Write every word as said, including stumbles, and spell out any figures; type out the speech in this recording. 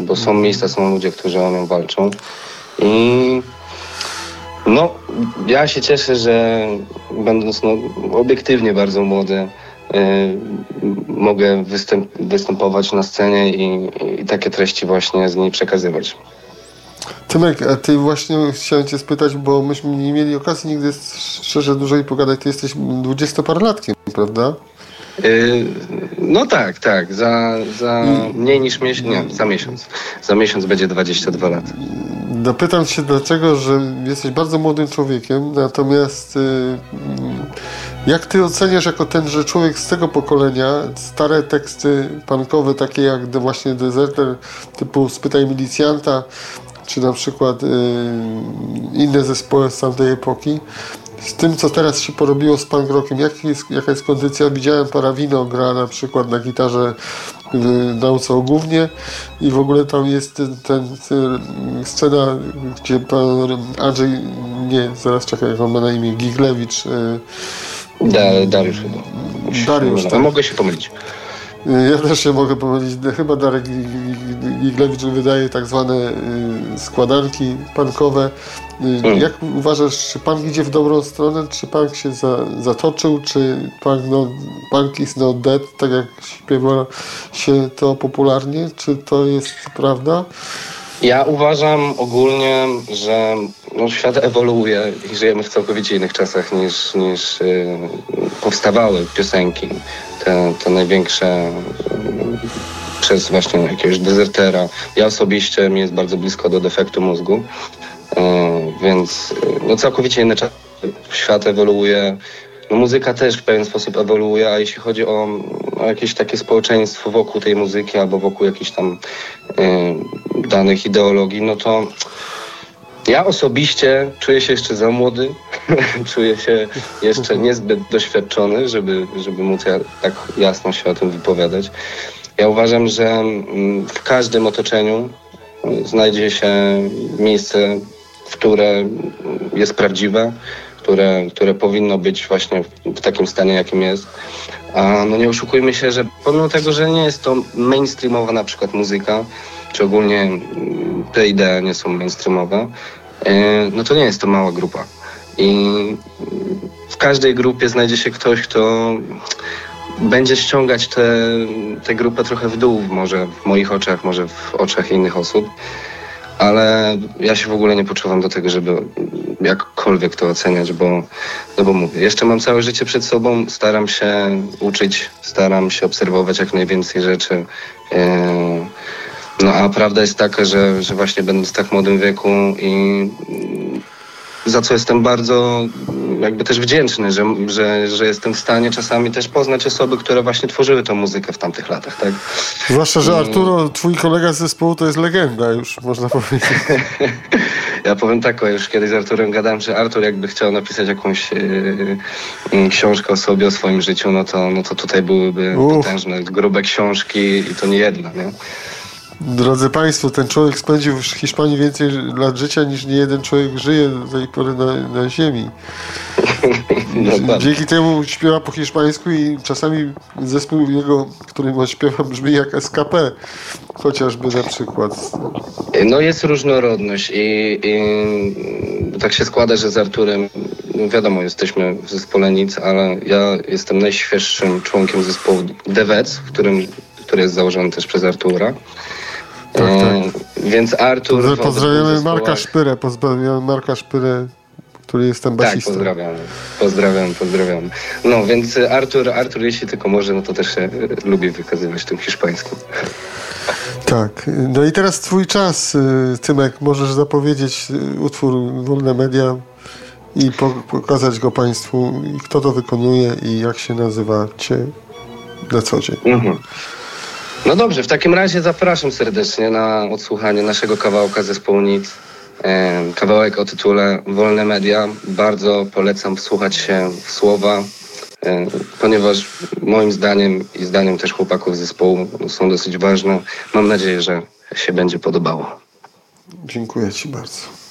bo są miejsca, są ludzie, którzy o nią walczą. I no, ja się cieszę, że będąc no, obiektywnie bardzo młody, yy, mogę występ, występować na scenie i, i takie treści właśnie z niej przekazywać. Tymek, a ty właśnie chciałem cię spytać, bo myśmy nie mieli okazji nigdy szczerze dłużej pogadać. Ty jesteś dwudziestoparolatkiem, prawda? Yy, no tak, tak. Za, za mniej niż miesiąc, nie, za miesiąc. Za miesiąc będzie dwadzieścia dwa lata. Dopytam się dlaczego, że jesteś bardzo młodym człowiekiem, natomiast yy, jak ty oceniasz jako tenże człowiek z tego pokolenia stare teksty punkowe, takie jak właśnie Deserter, typu Spytaj Milicjanta, czy na przykład yy, inne zespoły z tamtej epoki, z tym, co teraz się porobiło z punk rockiem, jak jest, jaka jest kondycja? Widziałem Parawino gra na przykład na gitarze yy, nauce głównie i w ogóle tam jest ten, ten, ten scena, gdzie pan Andrzej, nie, zaraz czekaj, jak on ma na imię, Giglewicz. Yy, da, Dariusz chyba. Dariusz, no, tak. Mogę się pomylić. Ja też się mogę pomylić. Chyba Darek Giglewicz wydaje tak zwane składanki punkowe. Hmm. Jak uważasz, czy punk idzie w dobrą stronę? Czy punk się za, zatoczył? Czy punk, no, punk is not dead? Tak jak śpiewa się to popularnie? Czy to jest prawda? Ja uważam ogólnie, że no, świat ewoluuje i żyjemy w całkowicie innych czasach niż, niż yy, powstawały piosenki. Te, te największe yy, przez właśnie jakiegoś Desertera. Ja osobiście mi jest bardzo blisko do Defektu Mózgu, yy, więc yy, no, całkowicie inny czas. Świat ewoluuje. No, muzyka też w pewien sposób ewoluuje, a jeśli chodzi o, o jakieś takie społeczeństwo wokół tej muzyki albo wokół jakichś tam y, danych ideologii, no to ja osobiście czuję się jeszcze za młody, czuję się jeszcze niezbyt doświadczony, żeby, żeby móc ja, tak jasno się o tym wypowiadać. Ja uważam, że w każdym otoczeniu znajdzie się miejsce, które jest prawdziwe, Które, które powinno być właśnie w takim stanie, jakim jest. A no nie oszukujmy się, że pomimo tego, że nie jest to mainstreamowa na przykład muzyka, czy ogólnie te idee nie są mainstreamowe, no to nie jest to mała grupa. I w każdej grupie znajdzie się ktoś, kto będzie ściągać tę grupę trochę w dół, może w moich oczach, może w oczach innych osób. Ale ja się w ogóle nie poczuwam do tego, żeby jakkolwiek to oceniać, bo, no bo mówię, jeszcze mam całe życie przed sobą, staram się uczyć, staram się obserwować jak najwięcej rzeczy. Yy, no a prawda jest taka, że, że właśnie będąc w tak młodym wieku i za co jestem bardzo jakby też wdzięczny, że, że, że jestem w stanie czasami też poznać osoby, które właśnie tworzyły tę muzykę w tamtych latach, tak? Zwłaszcza, że Arturo, twój kolega z zespołu, to jest legenda już, można powiedzieć. Ja powiem tak, o, już kiedyś z Arturem gadałem, że Artur jakby chciał napisać jakąś yy, yy, książkę o sobie, o swoim życiu, no to, no to tutaj byłyby Uf. potężne, grube książki i to nie jedna, nie? Drodzy Państwo, ten człowiek spędził w Hiszpanii więcej lat życia niż nie jeden człowiek żyje do tej pory na, na ziemi. No, dzięki temu śpiewa po hiszpańsku i czasami zespół jego, którym on śpiewa, brzmi jak S K P. Chociażby na przykład. No jest różnorodność i, i tak się składa, że z Arturem, no wiadomo, jesteśmy w zespole Nic, ale ja jestem najświeższym członkiem zespołu Devec, w którym, który jest założony też przez Artura. Tak, tak. E, więc Artur... Pozdrawiamy Marka Szpyrę, pozdrawiamy Marka Szpyrę, który jest tam basistą. Tak, pozdrawiamy, pozdrawiam, pozdrawiam. No więc Artur, Artur, jeśli tylko może, no to też się lubi wykazywać tym hiszpańskim. Tak, no i teraz twój czas, Tymek, możesz zapowiedzieć utwór Wolne Media i pokazać go Państwu, kto to wykonuje i jak się nazywacie na co dzień. Mhm. No dobrze, w takim razie zapraszam serdecznie na odsłuchanie naszego kawałka zespołu Nic. E, kawałek o tytule Wolne Media. Bardzo polecam wsłuchać się w słowa, e, ponieważ moim zdaniem i zdaniem też chłopaków zespołu są dosyć ważne. Mam nadzieję, że się będzie podobało. Dziękuję Ci bardzo.